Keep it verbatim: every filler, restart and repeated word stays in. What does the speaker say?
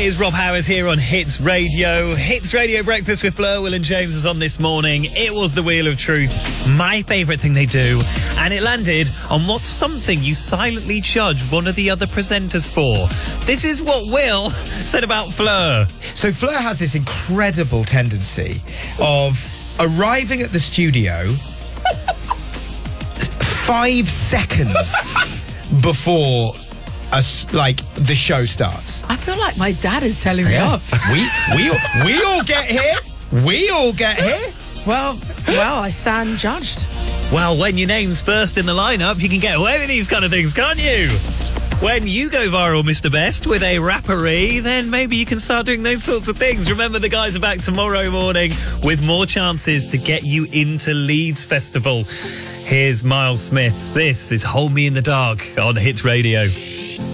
is Rob Howard here on Hits Radio. Hits Radio Breakfast with Fleur, Will and James is on this morning. It was the Wheel of Truth, my favourite thing they do, and it landed on what's something you silently judge one of the other presenters for. This is what Will said about Fleur. So Fleur has this incredible tendency of arriving at the studio five seconds before a, like the show starts. I feel like my dad is telling me Yeah. off. We we all, we all get here. We all get here. Well, well, I stand judged. Well, when your name's first in the lineup, you can get away with these kind of things, can't you? When you go viral, Mister Best, with a rappery, then maybe you can start doing those sorts of things. Remember, the guys are back tomorrow morning with more chances to get you into Leeds Festival. Here's Miles Smith. This is Hold Me in the Dark on Hits Radio.